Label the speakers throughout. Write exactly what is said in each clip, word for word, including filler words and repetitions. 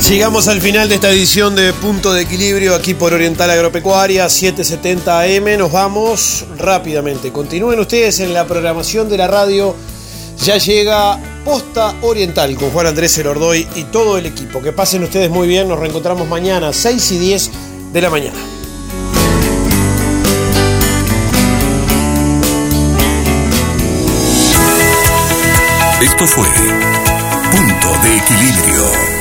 Speaker 1: Llegamos al final de esta edición de Punto de Equilibrio aquí por Oriental Agropecuaria, setecientos setenta A M. Nos vamos rápidamente. Continúen ustedes en la programación de la radio. Ya llega Posta Oriental con Juan Andrés Elordoy y todo el equipo. Que pasen ustedes muy bien. Nos reencontramos mañana, seis y diez de la mañana.
Speaker 2: Esto fue Punto de Equilibrio.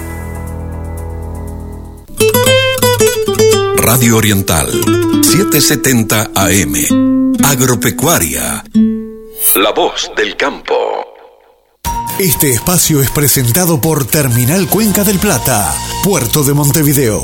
Speaker 2: Radio Oriental, setecientos setenta A M. Agropecuaria. La voz del campo.
Speaker 3: Este espacio es presentado por Terminal Cuenca del Plata, Puerto de Montevideo.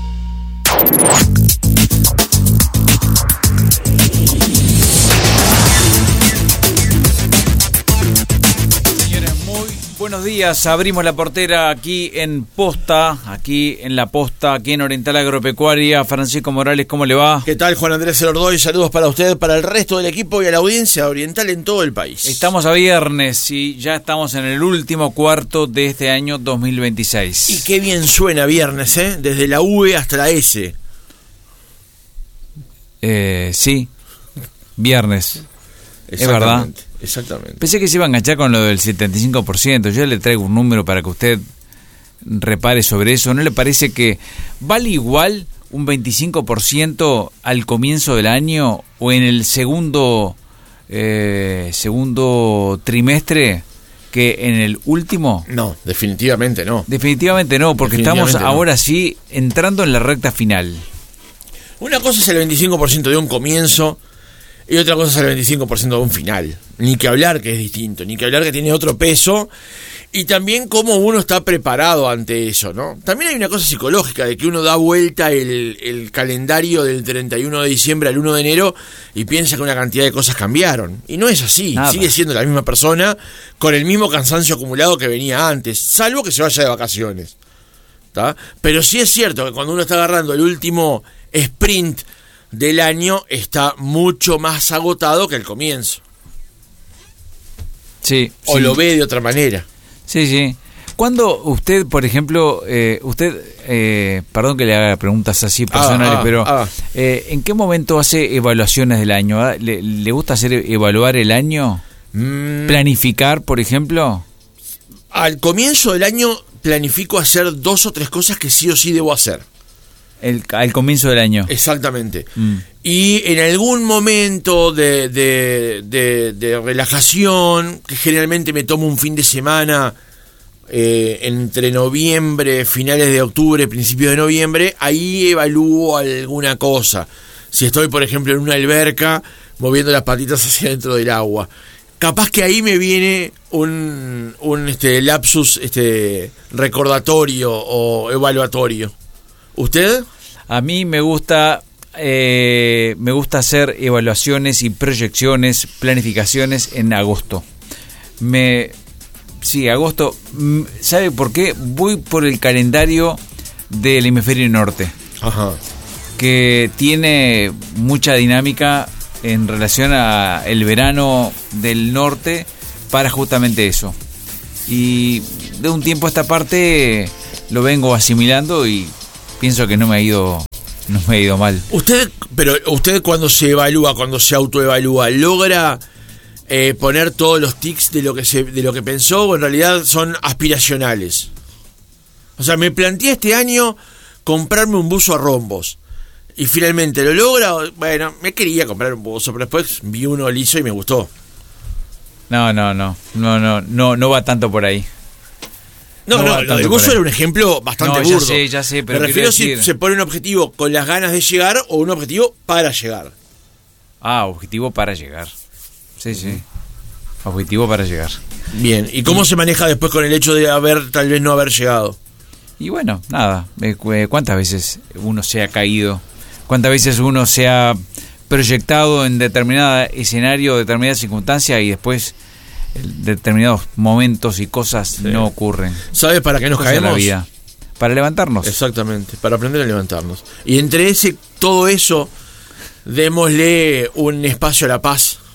Speaker 4: Buenos días, abrimos la portera aquí en Posta, aquí en La Posta, aquí en Oriental Agropecuaria. Francisco Morales, ¿cómo le va?
Speaker 5: ¿Qué tal, Juan Andrés Elordoy? Saludos para usted, para el resto del equipo y a la audiencia oriental en todo el país.
Speaker 4: Estamos a viernes y ya estamos en el último cuarto de este año dos mil veintiséis.
Speaker 5: Y qué bien suena viernes, ¿eh? Desde la V hasta la S.
Speaker 4: Eh, sí, viernes. Es verdad.
Speaker 5: Exactamente.
Speaker 4: Pensé que se iba a enganchar con lo del setenta y cinco por ciento. Yo le traigo un número para que usted repare sobre eso. ¿No le parece que vale igual un veinticinco por ciento al comienzo del año o en el segundo eh, segundo trimestre que en el último?
Speaker 5: No, definitivamente no.
Speaker 4: Definitivamente no, porque
Speaker 5: definitivamente
Speaker 4: estamos
Speaker 5: no.
Speaker 4: Ahora sí entrando en la recta final.
Speaker 5: Una cosa es el veinticinco por ciento de un comienzo y otra cosa es el veinticinco por ciento de un final. Ni que hablar que es distinto, ni que hablar que tiene otro peso. Y también cómo uno está preparado ante eso, ¿no? También hay una cosa psicológica de que uno da vuelta el, el calendario del treinta y uno de diciembre al uno de enero y piensa que una cantidad de cosas cambiaron. Y no es así. Nada. Sigue siendo la misma persona con el mismo cansancio acumulado que venía antes, salvo que se vaya de vacaciones. ¿Tá? Pero sí es cierto que cuando uno está agarrando el último sprint del año está mucho más agotado que el comienzo.
Speaker 4: Sí.
Speaker 5: O
Speaker 4: sí.
Speaker 5: lo ve de otra manera.
Speaker 4: Sí, sí. Cuando usted, por ejemplo, eh, usted, eh, perdón que le haga preguntas así personales, ah, ah, pero ah. Eh, ¿en qué momento hace evaluaciones del año? ¿Le, le gusta hacer evaluar el año? Mm. ¿Planificar, por ejemplo?
Speaker 5: Al comienzo del año planifico hacer dos o tres cosas que sí o sí debo hacer.
Speaker 4: El, al comienzo del año.
Speaker 5: Exactamente. Mm. Y en algún momento de, de, de, de relajación, que generalmente me tomo un fin de semana eh, entre noviembre, finales de octubre, principios de noviembre, ahí evalúo alguna cosa. Si estoy, por ejemplo, en una alberca, moviendo las patitas hacia dentro del agua. Capaz que ahí me viene un, un este, lapsus este, recordatorio o evaluatorio. ¿Usted?
Speaker 4: A mí me gusta eh, me gusta hacer evaluaciones y proyecciones, planificaciones en agosto. Me sí, agosto. ¿Sabe por qué? Voy por el calendario del hemisferio norte.
Speaker 5: Ajá.
Speaker 4: Que tiene mucha dinámica en relación a el verano del norte para justamente eso. Y de un tiempo a esta parte lo vengo asimilando y pienso que no me ha ido no me ha ido mal.
Speaker 5: Usted, pero usted cuando se evalúa, cuando se autoevalúa, logra eh, poner todos los tics de lo que se, de lo que pensó, o en realidad son aspiracionales. O sea, me planteé este año comprarme un buzo a rombos y finalmente lo logra. Bueno, me quería comprar un buzo, pero después vi uno liso y me gustó.
Speaker 4: No, no, no, no, no, no, no va tanto por ahí.
Speaker 5: No, no, no el buzo era un ejemplo bastante
Speaker 4: no,
Speaker 5: burdo.
Speaker 4: Ya sé, ya sé, pero
Speaker 5: me refiero
Speaker 4: decir...
Speaker 5: si se pone un objetivo con las ganas de llegar o un objetivo para llegar.
Speaker 4: Ah, objetivo para llegar. Sí, sí. Objetivo para llegar.
Speaker 5: Bien, ¿y cómo y... se maneja después con el hecho de haber, tal vez no haber llegado?
Speaker 4: Y bueno, nada, ¿cuántas veces uno se ha caído? ¿Cuántas veces uno se ha proyectado en determinado escenario, determinada circunstancia y después determinados momentos y cosas sí. no ocurren?
Speaker 5: ¿Sabes para qué nos
Speaker 4: cosas
Speaker 5: caemos?
Speaker 4: La vida. Para levantarnos.
Speaker 5: Exactamente, para aprender a levantarnos. Y entre ese todo eso, démosle un espacio a la paz.